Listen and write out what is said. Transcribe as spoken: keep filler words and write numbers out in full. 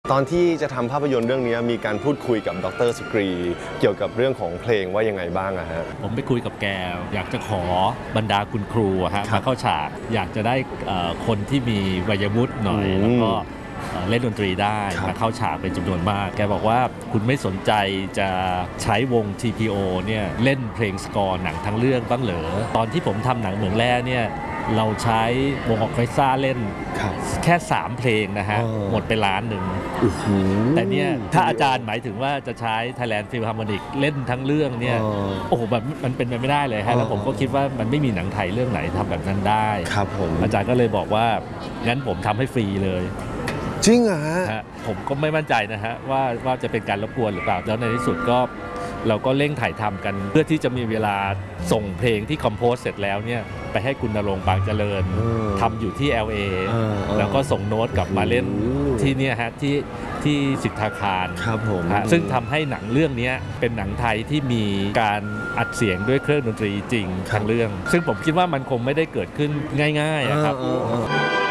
ตอนที่จะทำภาพยนตร์เรื่องนี้มีการพูดคุยกับดร.สุกรีเกี่ยวกับเรื่องของเพลงว่ายังไงบ้างอะฮะผมไปคุยกับแกอยากจะขอบรรดาคุณครูฮะมาเข้าฉากอยากจะได้คนที่มีวัยวุฒิหน่อยแล้วก็เล่นดนตรีได้มาเข้าฉากเป็นจำนวนมากแกบอกว่าคุณไม่สนใจจะใช้วง ที พี โอ เนี่ยเล่นเพลงสกอร์หนังทั้งเรื่องบ้างเหรอตอนที่ผมทำหนังเหมืองแร่เนี่ยเราใช้วงออเคสตราเล่นแค่สามเพลงนะฮะหมดไปล้านหนึ่งแต่เนี่ยถ้าอาจารย์หมายถึงว่าจะใช้ Thailand Philharmonic เล่นทั้งเรื่องเนี่ยโอ้โหแบบมันเป็นไปไม่ได้เลยฮะแล้วผมก็คิดว่ามันไม่มีหนังไทยเรื่องไหนทำแบบนั้นได้ครับผมอาจารย์ก็เลยบอกว่างั้นผมทำให้ฟรีเลยจริงเหรอฮะผมก็ไม่มั่นใจนะฮะว่าว่าจะเป็นการรบกวนหรือเปล่าแล้วในที่สุดก็เราก็เร่งถ่ายทำกันเพื่อที่จะมีเวลาส่งเพลงที่คอมโพสเสร็จแล้วเนี่ยไปให้คุณณรงค์บางเจริญทำอยู่ที่ แอล เอ แล้วก็ส่งโน้ตกลับมาเล่นที่เนี่ยฮะที่ที่สิทธาคารครับผมซึ่งทำให้หนังเรื่องนี้เป็นหนังไทยที่มีการอัดเสียงด้วยเครื่องดนตรีจริงทั้งเรื่องซึ่งผมคิดว่ามันคงไม่ได้เกิดขึ้นง่ายๆครับ